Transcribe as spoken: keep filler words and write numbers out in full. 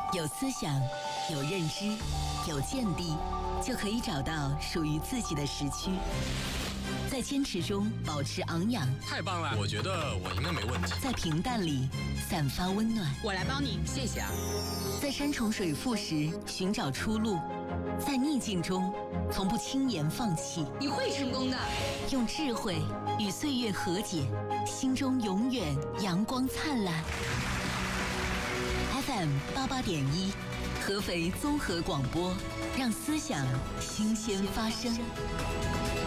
有思想，有认知，有见地，就可以找到属于自己的时区。在坚持中保持昂扬， 太棒了！我觉得我应该没问题。 在平淡里散发温暖， 我来帮你，谢谢啊。 在山重水复时寻找出路，在逆境中从不轻言放弃。 你会成功的。 用智慧与岁月和解，心中永远阳光灿烂。F M 八八点一，合肥综合广播，让思想新鲜发生。